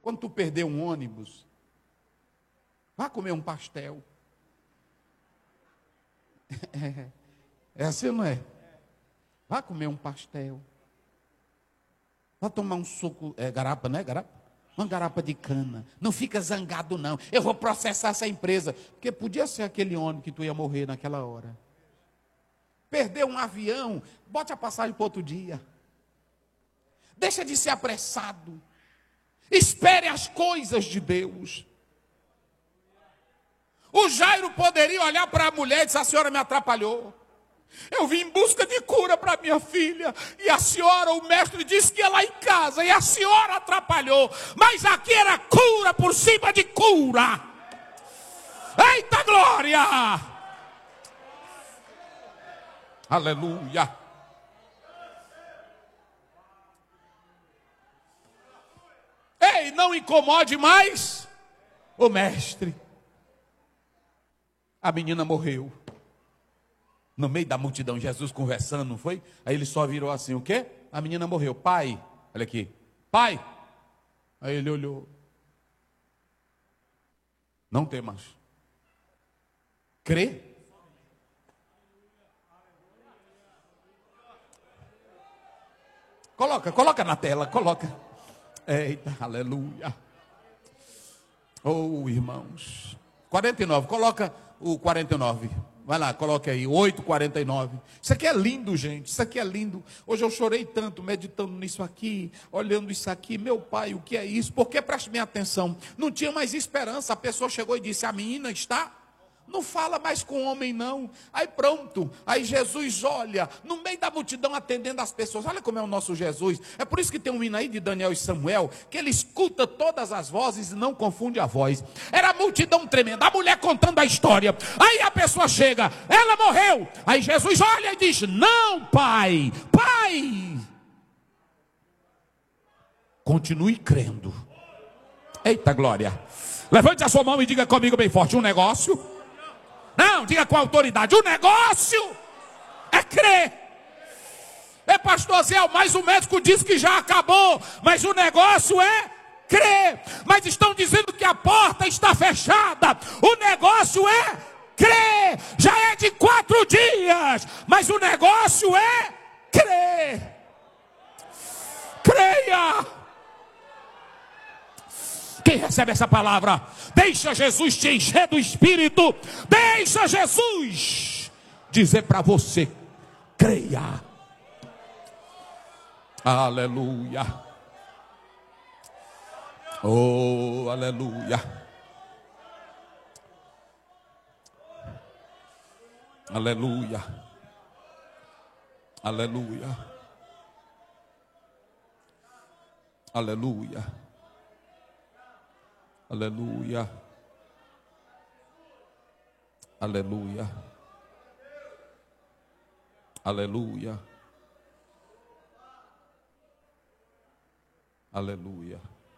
Quando tu perder um ônibus, vá comer um pastel. É assim, não é? Vá comer um pastel. Vá tomar um suco, garapa, não é garapa? Uma garapa de cana. Não fica zangado, não. Eu vou processar essa empresa. Porque podia ser aquele ônibus que tu ia morrer naquela hora. Perdeu um avião, bote a passagem para outro dia. Deixa de ser apressado. Espere as coisas de Deus. O Jairo poderia olhar para a mulher e dizer: a senhora me atrapalhou. Eu vim em busca de cura para minha filha. E a senhora, o mestre, disse que ia lá em casa. E a senhora atrapalhou. Mas aqui era cura por cima de cura. Eita glória! Aleluia! Ei, não incomode mais o mestre. A menina morreu. No meio da multidão, Jesus conversando, não foi? Aí ele só virou assim, o quê? A menina morreu. Pai, olha aqui. Pai. Aí ele olhou. Não temas. Crê? Coloca na tela, coloca. Eita, aleluia. Oh, irmãos. 49, coloca o 49. Vai lá, coloca aí, 8:49. Isso aqui é lindo, gente, isso aqui é lindo. Hoje eu chorei tanto meditando nisso aqui, olhando isso aqui. Meu pai, o que é isso? Porque, preste bem atenção, não tinha mais esperança. A pessoa chegou e disse: a menina está... Não fala mais com o homem, não. Aí pronto, aí Jesus olha, no meio da multidão atendendo as pessoas. Olha como é o nosso Jesus. É por isso que tem um hino aí de Daniel e Samuel, que ele escuta todas as vozes e não confunde a voz. Era a multidão tremenda, a mulher contando a história. Aí a pessoa chega, ela morreu. Aí Jesus olha e diz: não, pai, continue crendo. Eita glória. Levante a sua mão e diga comigo bem forte: um negócio... Não, diga com autoridade: o negócio é crer. É, pastor Zé, mas o médico disse que já acabou. Mas o negócio é crer. Mas estão dizendo que a porta está fechada. O negócio é crer. Já é de 4 dias. Mas o negócio é crer. Creia. Quem recebe essa palavra? Deixa Jesus te encher do Espírito. Deixa Jesus dizer para você: creia. Aleluia. Oh, aleluia. Aleluia. Aleluia. Aleluia. Aleluia. Aleluia. Aleluia. Aleluia.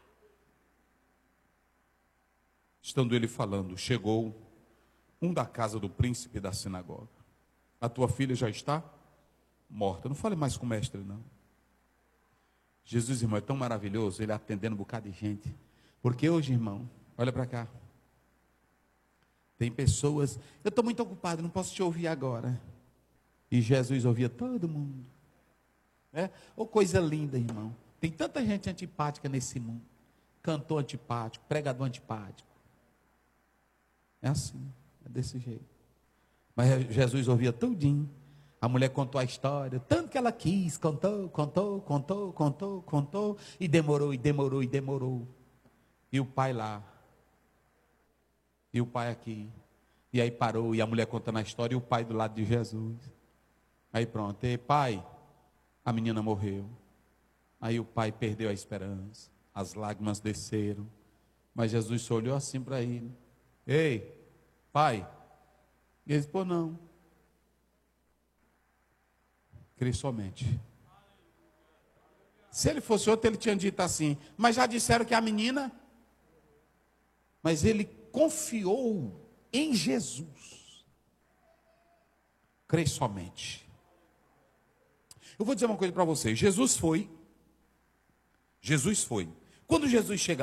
Estando ele falando, chegou um da casa do príncipe da sinagoga. A tua filha já está morta. Não fale mais com o mestre, não. Jesus, irmão, é tão maravilhoso ele atendendo um bocado de gente. Porque hoje, irmão, olha para cá. Tem pessoas, eu estou muito ocupado, não posso te ouvir agora. E Jesus ouvia todo mundo. Oh, coisa linda, irmão. Tem tanta gente antipática nesse mundo. Cantor antipático, pregador antipático. É assim, é desse jeito. Mas Jesus ouvia tudinho. A mulher contou a história, tanto que ela quis, contou. E demorou. E o pai lá. E o pai aqui. E aí parou, e a mulher contando a história, e o pai do lado de Jesus. Aí pronto, e pai, a menina morreu. Aí o pai perdeu a esperança. As lágrimas desceram. Mas Jesus só olhou assim para ele. Ei, pai. E ele disse: pô, não. Crê somente. Se ele fosse outro, ele tinha dito assim: mas já disseram que a menina... Mas ele confiou em Jesus. Crê somente. Eu vou dizer uma coisa para vocês. Jesus foi. Quando Jesus chega